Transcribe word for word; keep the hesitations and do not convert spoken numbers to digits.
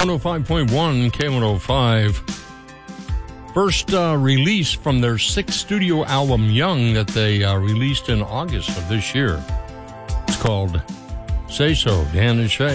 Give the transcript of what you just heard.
one oh five point one K one oh five. First uh, release from their sixth studio album, Young, that they uh, released in August of this year. It's called Say So, Dan and Shay.